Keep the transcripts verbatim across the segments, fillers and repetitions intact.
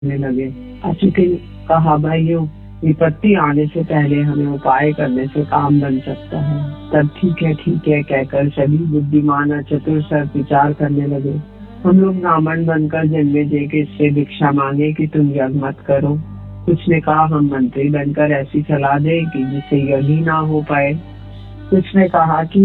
करने लगे। वासुकी ने कहा, भाइयों, विपत्ति आने से पहले हमें उपाय करने से काम बन सकता है। तब ठीक है ठीक है कहकर सभी बुद्धिमान और चतुर सर्प विचार करने लगे। हम लोग ब्राह्मण बनकर जन्मेजय के इससे भिक्षा मांगे कि तुम यज्ञ मत करो। कुछ ने कहा, हम मंत्री बनकर ऐसी सलाह दे कि जिससे यज्ञ ही ना हो पाए। कुछ ने कहा कि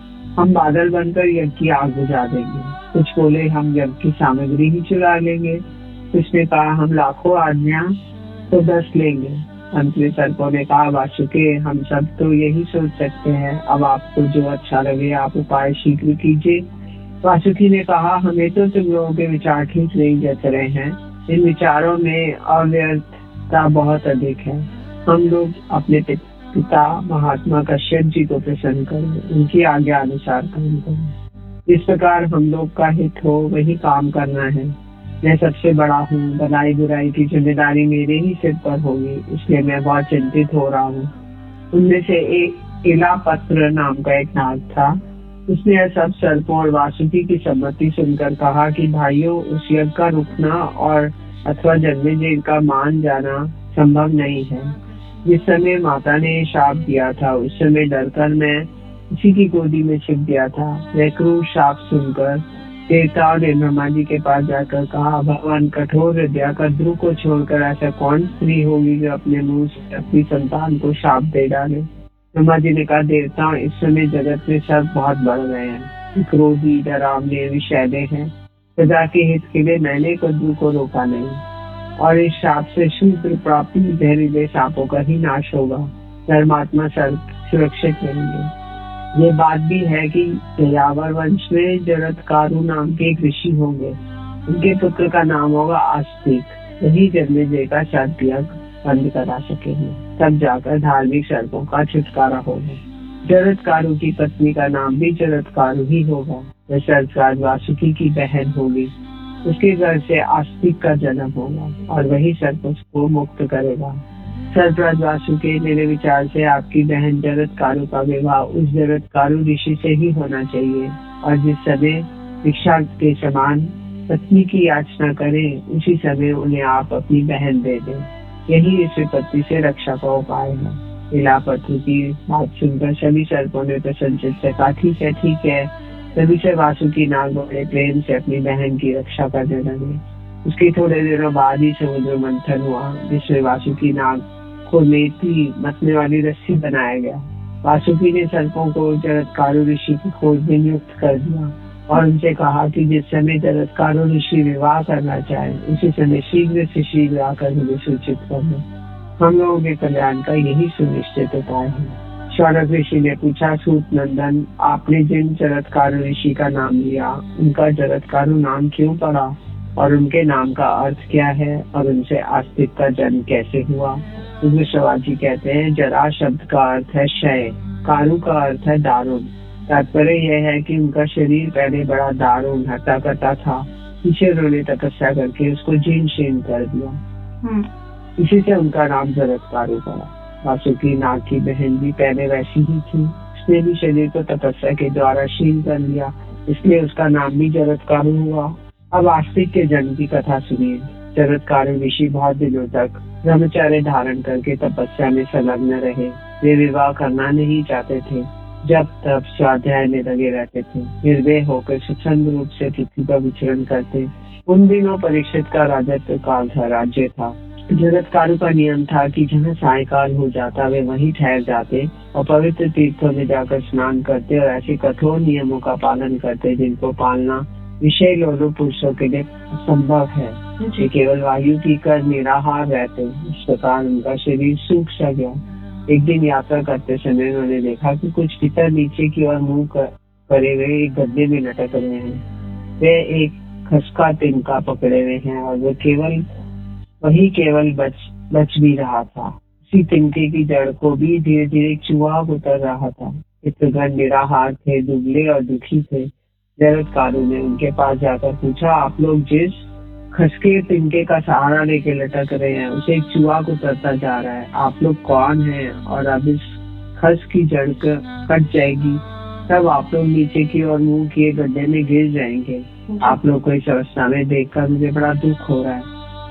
हम बादल बनकर यज्ञ की आग बुझा देंगे। कुछ बोले, हम यज्ञ की सामग्री ही चुरा लेंगे। कुछ ने कहा, हम लाखों आज्ञा तो दस लेंगे। अंत में सर्पों ने कहा, वासुकी, हम सब तो यही सोच सकते हैं, अब आपको जो अच्छा लगे आप उपाय शीघ्र कीजिए। वासुकी ने कहा, हमें तो तुम लोगों के विचार ठीक नहीं जच रहे हैं। इन विचारों में अव्यर्थता बहुत अधिक है। हम लोग अपने पिता महात्मा कश्यप जी को प्रसन्न करें, उनकी आज्ञा अनुसार काम करें। इस प्रकार हम लोग का हित हो वही काम करना है। मैं सबसे बड़ा हूँ, भलाई बुराई की जिम्मेदारी मेरे ही सिर पर होगी, इसलिए मैं बहुत चिंतित हो रहा हूँ। उनमें से एक इलापत्र नाम का एक नाग था। उसने यह सब सर्पों और वासुकी की सम्मति सुनकर कहा कि भाइयों, उस यज्ञ का रुकना और अथवा जन्मेजय का मान जाना संभव नहीं है। जिस समय माता ने शाप दिया था उस समय डरकर मैं उसी की गोदी में छिप गया था। वह क्रूर शाप सुनकर देवताओं ने ब्रह्मा जी के पास जाकर कहा, भगवान, कठोर हृदय का ध्रुव को छोड़कर ऐसा कौन स्त्री होगी जो अपने मुंह से अपनी संतान को शाप दे डाले। ब्रह्मा जी ने कहा, देवताओं, इस समय जगत में सब बहुत बढ़ गए हैं, क्रोधी, डरावने, विषैले हैं। प्रजा के हित के लिए मैंने कद्दू को रोका नहीं और इस शाप से शूद्र प्राप्ति जहरीले शापों का ही नाश होगा। धर्मात्मा सर्प सुरक्षित रहेंगे। ये बात भी है कि यावर वंश में जरत्कारु नाम के एक ऋषि होंगे। उनके पुत्र का नाम होगा आस्तिक। वही जन्मेजय का शादी बंद करा सकेंगे, तब जाकर धार्मिक सर्पों का छुटकारा होगा। जरत्कारु की पत्नी का नाम भी जरत्कारु ही होगा। वह सर्पराज वासुकी की बहन होगी। उसके घर से आस्तिक का जन्म होगा और वही सर्प उसको मुक्त करेगा। सर्पराज वासुकी, मेरे विचार से आपकी बहन जरत्कारु का विवाह उस जरत्कारु ऋषि से ही होना चाहिए और जिस समय भिक्षा के समान पत्नी की याचना करें उसी समय उन्हें आप अपनी बहन दे दें। यही इस विपत्ति से रक्षा का उपाय है। इलापत्र की बात सुनकर सभी सर्पों ने प्रसन्नचित्त से कहा, ठीक है ठीक है। तभी से वासुकी नाग बड़े प्रेम से अपनी बहन की रक्षा करने लगे। उसके थोड़े दिनों बाद ही समुद्र मंथन हुआ, जिसमें वासुकी नाग को नेति मतने वाली रस्सी बनाया गया। वासुकी ने सर्पों को जरत्कारु ऋषि की खोज में नियुक्त कर दिया और उनसे कहा कि जिस समय जरत्कारु ऋषि विवाह करना चाहे उसी समय शीघ्र से शीघ्र आकर मुझे सूचित करना। हम लोगों के कल्याण का यही सुनिश्चित उपाय है। शौनक ऋषि ने पूछा, सूत नंदन, आपने जिन जरत्कारु ऋषि का नाम लिया उनका जरत्कारु नाम क्यों पड़ा और उनके नाम का अर्थ क्या है और उनसे आस्तिक का जन्म कैसे हुआ? उसमें शिवाजी कहते हैं, जरा शब्द का अर्थ है क्षय, कारु का अर्थ है दारुण। तात्पर्य यह है कि उनका शरीर पहले बड़ा दारुण हटा करता था, पीछे उन्होंने तपस्या करके उसको जीर्ण शीर्ण कर दिया। इसी से उनका नाम जरत्कारु पड़ा। वासुकी नाग की बहन भी पहले वैसी ही थी, उसने भी शरीर को तपस्या के द्वारा क्षीण कर लिया, इसलिए उसका नाम भी जरत्कारु हुआ। अब आस्तिक के जन्म की कथा सुनिए। जरत्कारु ऋषि बहुत दिनों तक ब्रह्मचर्य धारण करके तपस्या में संलग्न रहे। वे विवाह करना नहीं चाहते थे, जब तब स्वाध्याय में लगे रहते थे, निर्भय होकर स्वच्छंद रूप से पृथ्वी पर विचरण करते। उन दिनों परीक्षित का राजत्व काल था, राज्य था। जरत्कारु का नियम था कि जहाँ सायकाल हो जाता वे वहीं ठहर जाते और पवित्र तीर्थों में जाकर स्नान करते और ऐसे कठोर नियमों का पालन करते जिनको पालना विषय लोगों पुरुषों के लिए संभव है। वे केवल वायु की कर निराहार रहते। इस प्रकार उनका शरीर सूख सा गया। एक दिन यात्रा करते समय उन्होंने देखा कि कुछ पितर नीचे की ओर मुंह करे हुए एक गड्ढे में लटक रहे हैं। वे एक खसका तिनका पकड़े हुए हैं और वो केवल वही केवल बच बच भी रहा था। उसी तिनके की जड़ को भी धीरे धीरे चूहा उतर रहा था। पितृगण निराहार थे, दुबले और दुखी थे। जरत्कारु ने उनके पास जाकर पूछा, आप लोग जिस खसके तिनके का सहारा लेके लटक रहे हैं उसे एक चूहा उतरता जा रहा है, आप लोग कौन हैं और अब इस खस की जड़ कट जाएगी तब आप लोग नीचे की ओर मुंह किए गड्ढे में गिर जाएंगे। आप लोग को इस अवस्था में देखकर मुझे बड़ा दुख हो रहा है।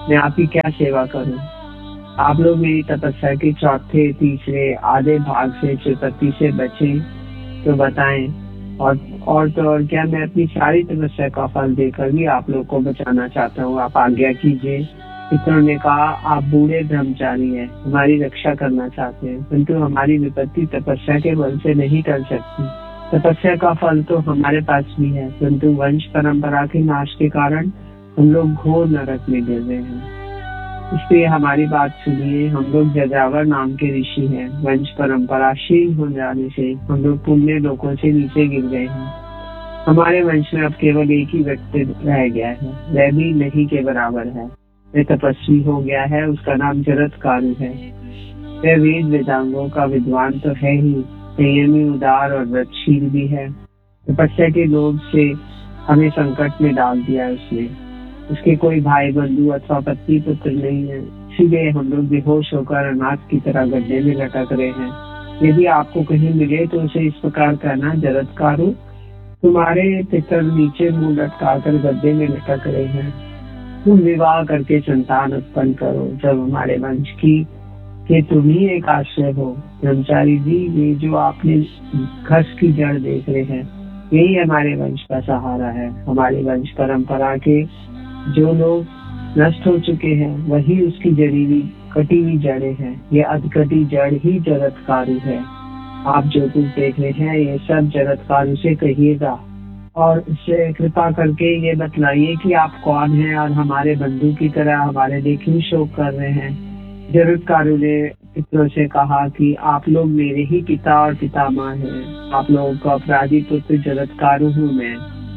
मैं आपकी क्या सेवा करूं? आप लोग मेरी तपस्या के चौथे तीसरे आधे भाग से चुपत्ति से बचे तो बताएं, और और तो और क्या मैं अपनी सारी तपस्या का फल देकर भी आप लोग को बचाना चाहता हूँ। आप आज्ञा कीजिए। पितरों ने कहा, आप बूढ़े ब्रह्मचारी हैं, हमारी रक्षा करना चाहते हैं, परंतु हमारी विपत्ति तपस्या के बल से नहीं टल सकती। तपस्या का फल तो हमारे पास भी है, परंतु वंश परंपरा के नाश के कारण हम लोग घोर नरक में गिर रहे हैं। इसलिए हमारी बात सुनिए। हम लोग जजावर नाम के ऋषि हैं। वंश परंपरा क्षीण हो जाने से हम लोग पुण्य लोकों से नीचे गिर गए हैं। हमारे वंश में अब केवल एक ही व्यक्ति रह गया है, वह भी नहीं के बराबर है। वह तपस्वी हो गया है, उसका नाम जरत्कारु है। वह वेद वेदांगों का विद्वान तो है ही, संयमी, उदार और व्रतशील भी है। तपस्या के लोभ से हमें संकट में डाल दिया है उसने। उसके कोई भाई बंधु अथवा पत्नी पुत्र नहीं है, इसीलिए हम लोग बेहोश होकर अनाथ की तरह गड्ढे में लटक रहे हैं। यदि आपको कहीं मिले तो उसे इस प्रकार कहना, जरत्कारु, तुम्हारे पितर नीचे मुंह लटका कर गड्ढे में लटक रहे हैं, तुम विवाह करके संतान उत्पन्न करो। जब हमारे वंश की के तुम ही एक आश्रय हो। ब्रह्मचारी जी, ये जो आपने घस की जड़ देख रहे हैं, यही हमारे वंश का सहारा है। हमारी वंश परंपरा के जो लोग नष्ट हो चुके हैं, वही उसकी जड़ी हुई कटी हुई जड़ें हैं। ये अधकटी जड़ ही जरत्कारु है। आप जो कुछ देख रहे हैं, ये सब जरत्कारु से कहिएगा और उससे कृपा करके ये बतलाइए कि आप कौन हैं और हमारे बंधु की तरह हमारे लिए क्यों शोक कर रहे हैं। जरत्कारु ने पितरों से कहा कि आप लोग मेरे ही पिता और पितामह हैं। आप लोगों का अपराधी पुत्र जरत्कारु हूँ मैं।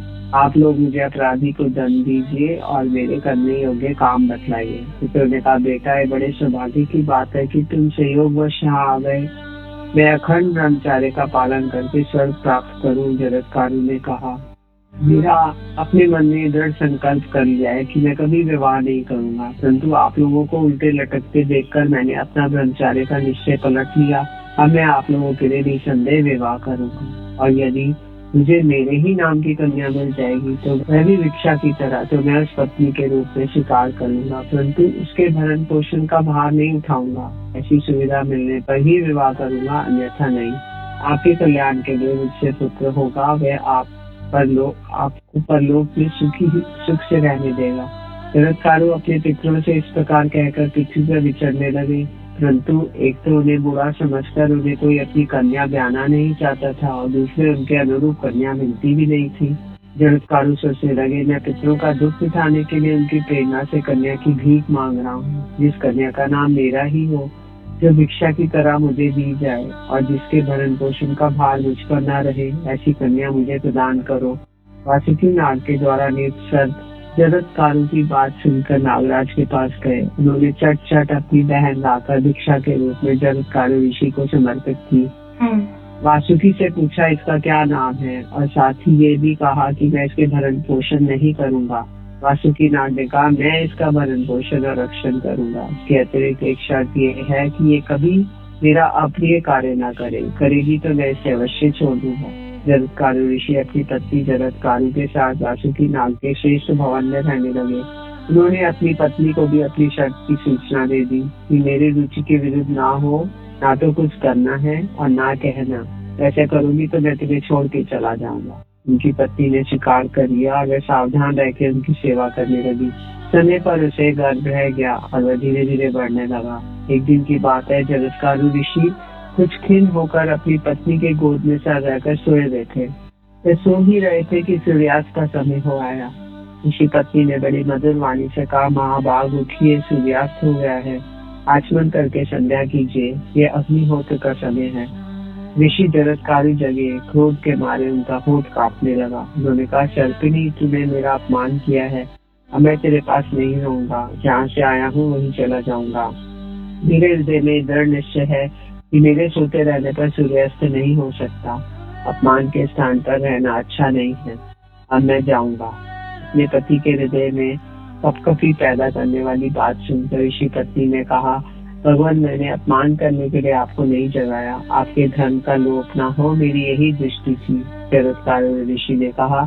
आप लोग मुझे अपराधी को दंड दीजिए और मेरे करने योग्य काम बतलाइए। पितरों ने कहा, बेटा, ये बड़े सौभाग्य की बात है कि तुम संयोगवश यहाँ आ गए। मैं अखंड ब्रह्मचर्य का पालन करके स्वर्ग प्राप्त करूं। जरत्कारु ने कहा, मेरा अपने मन में दृढ़ संकल्प कर लिया है कि मैं कभी विवाह नहीं करूंगा, परंतु आप लोगों को उल्टे लटकते देखकर मैंने अपना ब्रह्मचर्य का निश्चय पलट लिया। अब मैं आप लोगों के लिए निसंदेह विवाह करूंगा, और यदि मुझे मेरे ही नाम की कन्या मिल जाएगी तो वह भी भिक्षा की तरह तो मैं उस पत्नी के रूप में स्वीकार कर लूंगा, परंतु उसके भरण पोषण का भार नहीं उठाऊंगा। ऐसी सुविधा मिलने पर ही विवाह करूंगा, अन्यथा नहीं। आपके कल्याण के लिए मुझसे पुत्र होगा, वह आप परलोक आपको परलोक में सुखी सुख से रहने देगा। जरत्कारु अपने पितरों से इस प्रकार कहकर पृथ्वी पर विचरने लगे, परंतु एक तो उन्हें बुरा समझकर उन्हें कोई अपनी कन्या ब्याना नहीं चाहता था, और दूसरे उनके अनुरूप कन्या मिलती भी नहीं थी। जरत्कारु सोचने लगे, मैं पितरों का दुख उठाने के लिए उनकी प्रेरणा से कन्या की भीख मांग रहा हूँ। जिस कन्या का नाम मेरा ही हो, जो भिक्षा की तरह मुझे दी जाए और जिसके भरण पोषण का भार मुझ पर न रहे, ऐसी कन्या मुझे प्रदान करो। वासुकी नाग के द्वारा नियुक्त सर्प जरत्कारु की बात सुनकर नागराज के पास गए। उन्होंने चट चट अपनी बहन लाकर भिक्षा के रूप में जरत्कारु ऋषि को समर्पित की। वासुकी से पूछा, इसका क्या नाम है, और साथ ही ये भी कहा कि मैं इसके भरण पोषण नहीं करूंगा। वासुकी नाग ने कहा, मैं इसका भरण पोषण और रक्षण करूंगा। इसके अतिरिक्त एक शर्त ये है कि ये कभी मेरा अप्रिय कार्य न करे, करेगी तो मैं इसे अवश्य छोड़ दूंगा। जरत्कारु ऋषि अपनी पत्नी जरत्कारु के साथ वासुकी नाग के श्रेष्ठ भवन में रहने लगे। उन्होंने अपनी पत्नी को भी अपनी शर्त की सूचना दे दी कि मेरी रुचि के विरुद्ध ना हो, ना तो कुछ करना है और ना कहना। ऐसे करूंगी तो मैं तुम्हें छोड़ के चला जाऊंगा। उनकी पत्नी ने स्वीकार कर लिया और वह सावधान रहकर उनकी सेवा करने लगी। समय पर उसे गर्भ रह गया और वह धीरे धीरे बढ़ने लगा। एक दिन की बात है, जरत्कारु ऋषि कुछ खिन्न होकर अपनी पत्नी के गोद में सर रहकर सोए हुए थे। वे सो ही रहे थे कि सूर्यास्त का समय हो आया। ऋषि पत्नी ने बड़ी मधुर वाणी से कहा, महाभाग उठिए, सूर्यास्त हो गया है, आचमन करके संध्या कीजिए, ये अग्निहोत्र का समय है। ऋषि जरत्कारु जगे, क्रोध के मारे उनका होठ कांपने लगा। उन्होंने कहा, सर्पिणी, तूने मेरा अपमान किया है, अब मैं तेरे पास नहीं रहूंगा, जहाँ से आया हूँ वहीं चला जाऊंगा। मेरे हृदय में दृढ़ निश्चय है कि मेरे सोते रहने पर सूर्यास्त नहीं हो सकता। अपमान के स्थान पर रहना अच्छा नहीं है, अब मैं जाऊंगा। अपने पति के हृदय में कपकपी पैदा करने वाली बात सुनकर ऋषि पत्नी ने कहा, भगवान, मैंने अपमान करने के लिए आपको नहीं जगाया, आपके धर्म का लोप ना हो, मेरी यही दृष्टि थी। जरत्कारु ऋषि ने कहा,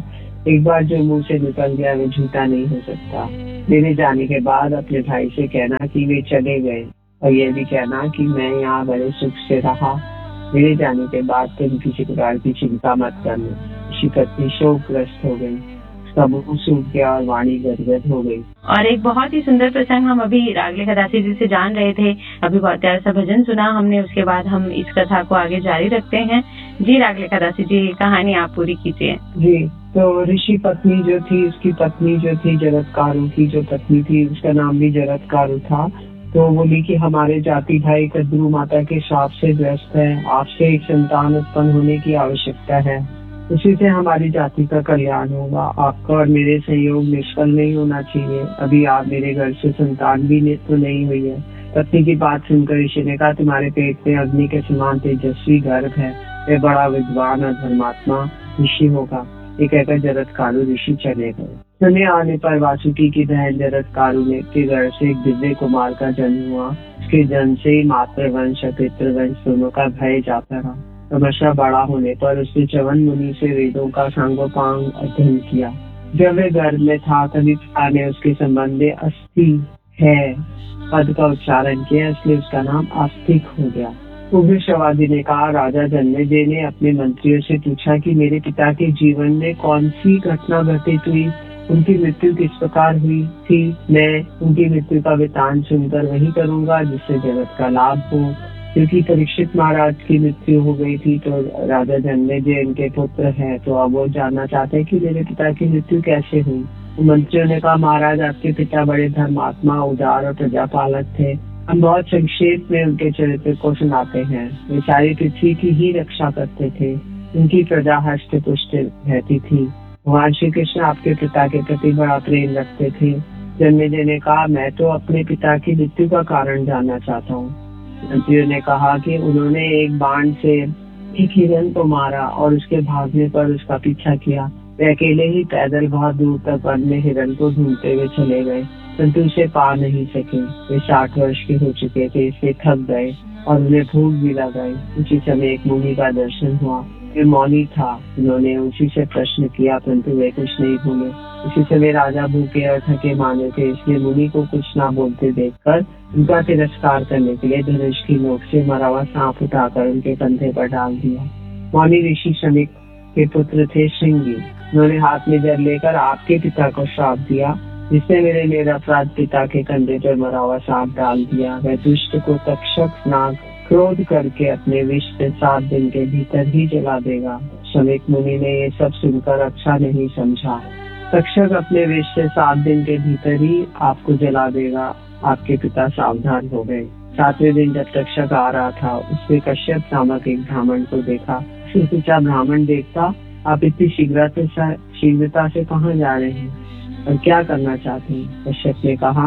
एक बार जो मुंह से निकल गया वो झूठा नहीं हो सकता। मेरे जाने के बाद अपने भाई से कहना कि वे चले गए, और ये भी कहना कि मैं यहाँ बड़े सुख से रहा। मेरे जाने के बाद तुम किसी प्रकार की चिंता मत करना। ऋषि पत्नी शोकग्रस्त हो गई, उसका मुंह सूख गया और वाणी गदगद हो गई। और एक बहुत ही सुंदर प्रसंग हम अभी रागले खदासी जी से जान रहे थे। अभी बहुत प्यारा सा भजन सुना हमने, उसके बाद हम इस कथा को आगे जारी रखते हैं। जी रागले खदासी जी, कहानी आप पूरी कीजिए। जी, तो ऋषि पत्नी जो थी, उसकी पत्नी जो थी जरत्कारु की जो पत्नी थी, उसका नाम भी जरत्कारु था। तो बोली कि हमारे जाति भाई कद्रू माता के श्राप से ग्रस्त है, आपसे एक संतान उत्पन्न होने की आवश्यकता है, उसी से हमारी जाति का कल्याण होगा। आपका और मेरे संयोग निष्फल नहीं होना चाहिए। अभी आप मेरे घर से संतान भी तो नहीं हुई है। पत्नी की बात सुनकर ऋषि ने कहा, तुम्हारे पेट में अग्नि के समान तेजस्वी गर्भ है, वह बड़ा विद्वान और धर्मात्मा ऋषि होगा। ये कहकर जरत्कारु ऋषि चले गए। समय आने पर वासुकी की बहन जरत्कारु ने के घर से एक दिव्य कुमार का जन्म हुआ। उसके जन्म से ही मातृवंश और पितृवंश दोनों का भय जाता रहा। क्रमशः बड़ा होने पर उसने च्यवन मुनि से वेदों का सांगोपांग अध्ययन किया। जब वह गर्भ में था तभी पिता ने उसके संबंध में अस्थि है पद का उच्चारण किया, इसलिए उसका नाम आस्तिक हो गया। उग्रश्रवादी ने कहा, राजा जन्मेजय ने अपने मंत्रियों से पूछा कि मेरे पिता के जीवन में कौन सी घटना घटित हुई, उनकी मृत्यु किस प्रकार हुई थी। मैं उनकी मृत्यु का वृतांत सुनकर वही करूंगा जिससे जगत का लाभ हो। क्योंकि परीक्षित महाराज की मृत्यु हो गई थी तो राजा जन्मेजय उनके पुत्र हैं, तो अब वो जानना चाहते हैं कि मेरे पिता की मृत्यु कैसे हुई। तो मंत्रियों ने कहा, महाराज आपके पिता बड़े धर्मात्मा, उदार और प्रजापालक थे। हम बहुत संक्षेप में उनके चरित्र को सुनाते हैं। वे सारी पृथ्वी की ही रक्षा करते थे, उनकी प्रजा हष्ट पुष्ट रहती थी। भगवान श्री कृष्ण आपके पिता के प्रति बड़ा प्रेम रखते थे। जन्मेजय ने कहा, मैं तो अपने पिता की मृत्यु का कारण जानना चाहता हूँ। मंत्रियों ने कहा कि उन्होंने एक बाण से एक हिरण को मारा और उसके भागने पर उसका पीछा किया। वे अकेले ही पैदल बहुत दूर तक वन में हिरण को ढूंढते हुए चले गए, परंतु उसे पा नहीं सके। वे साठ वर्ष के हो चुके थे, इसलिए थक गए और उन्हें भूख भी लग गई। उसी समय एक मुनि का दर्शन हुआ। वे मौनी था। उन्होंने उसी से प्रश्न किया, परंतु वे कुछ नहीं बोले। उसी समय राजा भूखे और थके माने थे, इसलिए मुनि को कुछ ना बोलते देखकर उनका तिरस्कार करने के लिए धनुष की नोक से मरा हुआ सांप उठाकर उनके कंधे पर डाल दिया। मौनी ऋषि शनिक के पुत्र थे श्रृंगी। उन्होंने हाथ में जल लेकर आपके पिता को श्राप दिया, जिसने मेरे निरपराध पिता के कंधे पर मरा हुआ सांप डाल दिया। वह दुष्ट को तक्षक नाग क्रोध करके अपने विष से सात दिन के भीतर ही जला देगा। शनिक मुनि ने ये सब सुनकर अच्छा नहीं समझा। तक्षक अपने विष से सात दिन के भीतर ही आपको जला देगा। आपके पिता सावधान हो गए। सातवें दिन जब तक्षक आ रहा था, उसने कश्यप नामक एक ब्राह्मण को देखा। उसने पूछा, ब्राह्मण देखता, आप इतनी शीघ्रता शीघ्रता से कहाँ जा रहे हैं और क्या करना चाहते हैं? कश्यप ने कहा,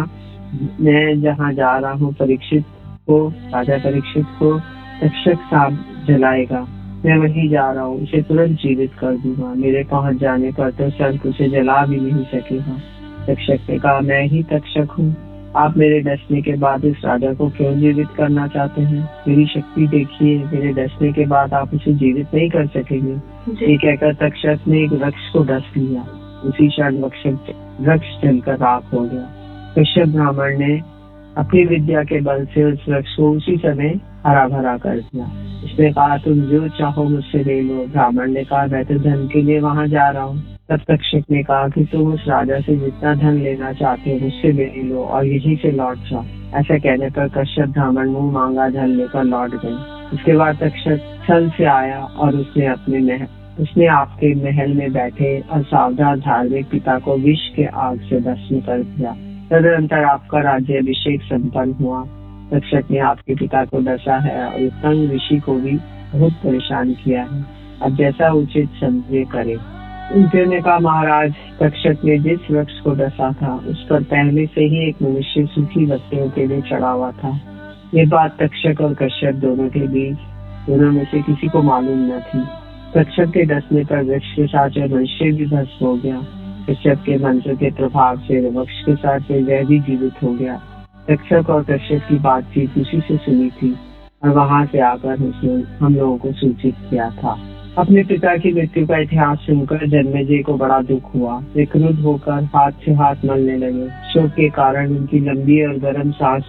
मैं जहाँ जा रहा हूँ परीक्षित को राजा परीक्षित को तक्षक सांप जलाएगा। मैं वहीं जा रहा हूँ, उसे तुरंत जीवित कर दूंगा। मेरे पहुंच जाने पर तो सर्प उसे जला भी नहीं सकेगा। तक्षक ने कहा, मैं ही तक्षक हूँ। आप मेरे डसने के बाद उस राजा को क्यों जीवित करना चाहते हैं? मेरी शक्ति देखिए, मेरे डसने के बाद आप उसे जीवित नहीं कर सकेंगे। ये कहकर तक्षक ने एक वृक्ष को डस लिया। उसी क्षण वृक्ष जलकर राख हो गया। कश्यप ब्राह्मण ने अपनी विद्या के बल से उस वृक्ष को उसी समय हरा भरा कर दिया। उसने कहा, तुम जो चाहो मुझसे ले लो। ब्राह्मण ने कहा, मैं तो धन के लिए वहाँ जा रहा हूँ। तब तक्षक ने कहा कि तुम उस राजा से जितना धन लेना चाहते हो मुझसे ले लो और यहीं से लौट जाओ। ऐसा कहने पर कश्यप ब्राह्मण मुंह मांगा धन लेकर लौट गए। उसके बाद तक्षक छल से आया और उसने अपने महल उसने आपके महल में बैठे और सावधान धार्मिक पिता को विष के आग से भस्म कर दिया। तदनंतर आपका राज्य अभिषेक संपन्न हुआ। तक्षक ने आपके पिता को डसा है और तंग ऋषि को भी बहुत परेशान किया है। अब जैसा उचित समझे करे। उन्होंने कहा, महाराज, तक्षक ने जिस वृक्ष को डसा था उस पर पहले से ही एक मनुष्य सूखी बत्तियों के लिए चढ़ा हुआ था। ये बात तक्षक और कश्यप दोनों के बीच दोनों में से किसी को मालूम न थी। तक्षक के डसने पर वृक्ष के साथ मनुष्य भी भस्म हो गया। कश्यप के मंत्र के प्रभाव से वृक्ष के साथ वह भी जीवित हो गया। तक्षक और कश्यप की बातचीत उसी से सुनी थी और वहां से आकर उसने हम लोगों को सूचित किया था। अपने पिता की मृत्यु का इतिहास सुनकर जन्मेजय को बड़ा दुख हुआ। वे क्रुद्ध होकर हाथ से हाथ मलने लगे। शोक के कारण उनकी लंबी और गर्म सांस